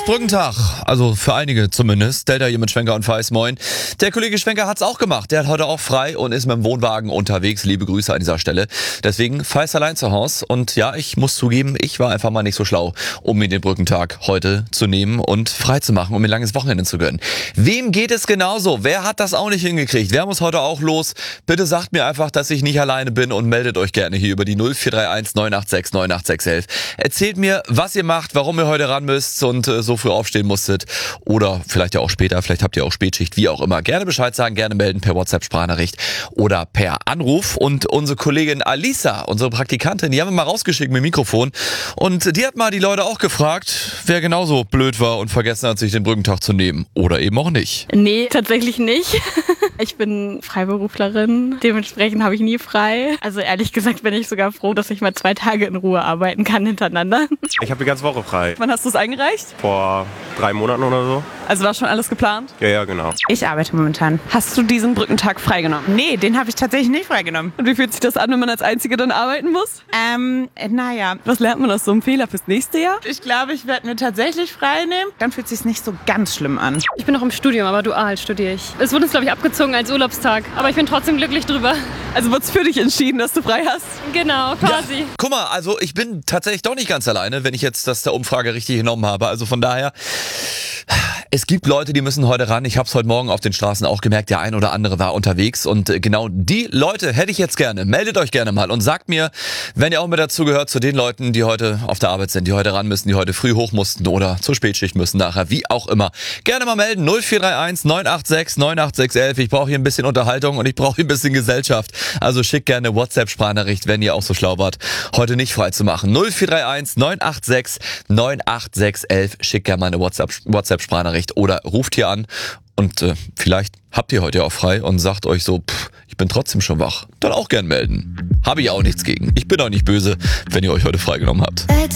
Brückentag, also für einige zumindest. Delta hier mit Schwenker und Feis, moin. Der Kollege Schwenker hat's auch gemacht. Der hat heute auch frei und ist mit dem Wohnwagen unterwegs. Liebe Grüße an dieser Stelle. Deswegen Feis allein zu Hause. Und ja, ich muss zugeben, ich war einfach mal nicht so schlau, um mir den Brückentag heute zu nehmen und frei zu machen, um mir ein langes Wochenende zu gönnen. Wem geht es genauso? Wer hat das auch nicht hingekriegt? Wer muss heute auch los? Bitte sagt mir einfach, dass ich nicht alleine bin und meldet euch gerne hier über die 0431 986 98611. Erzählt mir, was ihr macht, warum ihr heute ran müsst und so früh aufstehen musstet oder vielleicht ja auch später, vielleicht habt ihr auch Spätschicht, wie auch immer. Gerne Bescheid sagen, gerne melden per WhatsApp-Sprachnachricht oder per Anruf. Und unsere Kollegin Alisa, unsere Praktikantin, die haben wir mal rausgeschickt mit dem Mikrofon und die hat mal die Leute auch gefragt, wer genauso blöd war und vergessen hat, sich den Brückentag zu nehmen oder eben auch nicht. Nee, tatsächlich nicht. Ich bin Freiberuflerin, dementsprechend habe ich nie frei. Also ehrlich gesagt bin ich sogar froh, dass ich mal 2 Tage in Ruhe arbeiten kann hintereinander. Ich habe die ganze Woche frei. Wann hast du es eingereicht? Vor 3 Monaten oder so. Also war schon alles geplant? Ja, genau. Ich arbeite momentan. Hast du diesen Brückentag freigenommen? Nee, den habe ich tatsächlich nicht freigenommen. Und wie fühlt sich das an, wenn man als Einzige dann arbeiten muss? Naja. Was lernt man aus so einem Fehler fürs nächste Jahr? Ich glaube, ich werde mir tatsächlich frei nehmen. Dann fühlt es sich nicht so ganz schlimm an. Ich bin noch im Studium, aber dual studiere ich. Es wurde uns, glaube ich, abgezogen als Urlaubstag. Aber ich bin trotzdem glücklich drüber. Also wurde es für dich entschieden, dass du frei hast? Genau, quasi. Ja. Guck mal, also ich bin tatsächlich doch nicht ganz alleine, wenn ich jetzt das der Umfrage richtig genommen habe. Also von daher, es gibt Leute, die müssen heute ran. Ich habe es heute Morgen auf den Straßen auch gemerkt, der ein oder andere war unterwegs. Und genau die Leute hätte ich jetzt gerne. Meldet euch gerne mal und sagt mir, wenn ihr auch mit dazu gehört, zu den Leuten, die heute auf der Arbeit sind, die heute ran müssen, die heute früh hoch mussten oder zur Spätschicht müssen nachher, wie auch immer. Gerne mal melden, 0431 986 98611. Ich brauche hier ein bisschen Unterhaltung und ich brauche hier ein bisschen Gesellschaft. Also schickt gerne WhatsApp-Sprachnachricht, wenn ihr auch so schlau wart, heute nicht frei zu machen. 0431 986 98611. Schickt gerne mal eine WhatsApp-Sprachnachricht oder ruft hier an und vielleicht habt ihr heute auch frei und sagt euch so, ich bin trotzdem schon wach. Dann auch gern melden. Habe ich auch nichts gegen. Ich bin auch nicht böse, wenn ihr euch heute freigenommen habt.